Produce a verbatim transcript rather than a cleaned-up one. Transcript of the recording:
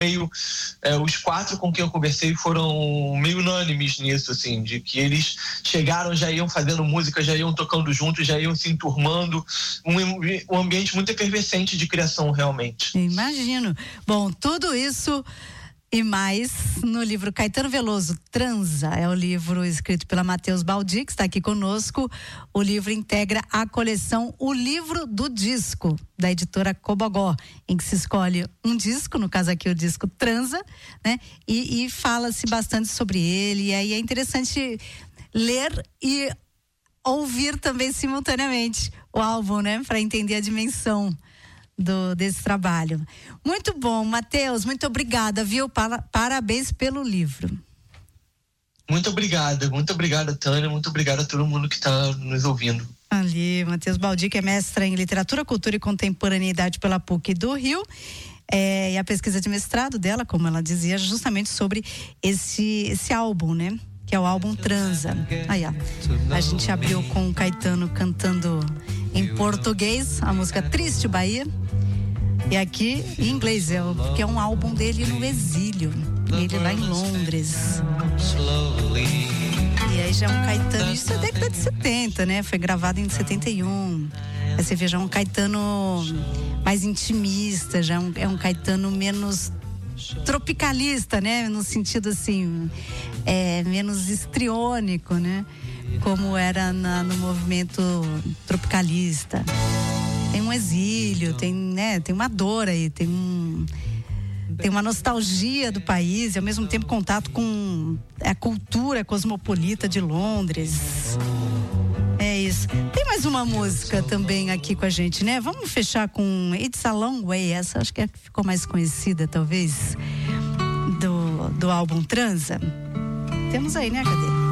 meio, é, os quatro com quem eu conversei foram meio unânimes nisso, assim, de que eles chegaram, já iam fazendo música, já iam tocando juntos, já iam se enturmando, um, um ambiente muito efervescente de criação, realmente. Imagino. Bom, tudo isso e mais no livro Caetano Veloso, Transa, é o livro escrito pela Matheus Baldi, que está aqui conosco. O livro integra a coleção O Livro do Disco, da editora Cobogó, em que se escolhe um disco, no caso aqui o disco Transa, né? E, e fala-se bastante sobre ele, e aí é interessante ler e ouvir também simultaneamente o álbum, né? Para entender a dimensão Do, desse trabalho. Muito bom, Matheus, muito obrigada, viu? Para, parabéns pelo livro. Muito obrigada, muito obrigada, Tânia, muito obrigada a todo mundo que está nos ouvindo. Ali, Matheus Baldi, que é mestra em Literatura, Cultura e Contemporaneidade pela P U C do Rio. É, e a pesquisa de mestrado dela, como ela dizia, justamente sobre esse, esse álbum, né? Que é o álbum Transa. Aí, ó. A gente abriu com o Caetano cantando em português a música Triste Bahia. E aqui em inglês, é o, que é um álbum dele no exílio. Ele lá em Londres. E aí já é um Caetano, isso é década de setenta, né? Foi gravado em setenta e um. Aí você vê já um Caetano mais intimista, já é um, é um Caetano menos tropicalista, né? No sentido assim, é, menos histriônico, né? Como era na, no movimento tropicalista. Tem um exílio, tem, né, tem uma dor aí, tem um, tem uma nostalgia do país e ao mesmo tempo contato com a cultura cosmopolita de Londres. É isso. Tem mais uma música também aqui com a gente, né? Vamos fechar com It's a Long Way, essa acho que é a que ficou mais conhecida, talvez, do, do álbum Transa. Temos aí, né? Cadê?